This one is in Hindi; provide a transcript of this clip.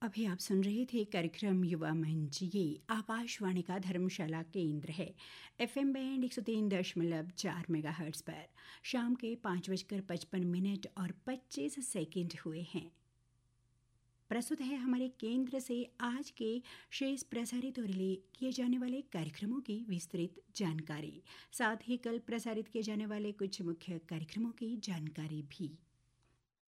अभी आप सुन रहे थे कार्यक्रम युवा मंच। ये आकाशवाणी का धर्मशाला केंद्र है। FM बैंड 103.4 मेगाहर्ट्ज पर शाम के 5:55 और 25 सेकंड हुए हैं। प्रस्तुत है हमारे केंद्र से आज के शेष प्रसारित और रिले किए जाने वाले कार्यक्रमों की विस्तृत जानकारी, साथ ही कल प्रसारित किए जाने वाले कुछ मुख्य कार्यक्रमों की जानकारी भी।